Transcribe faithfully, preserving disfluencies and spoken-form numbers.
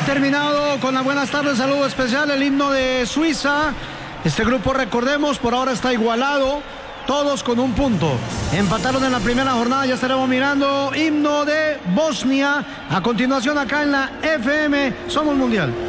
terminado con las buenas tardes, saludo especial, el himno de Suiza. Este grupo, recordemos, por ahora está igualado, todos con un punto. Empataron en la primera jornada, ya estaremos mirando himno de Bosnia. A continuación acá en la F M Somos Mundial.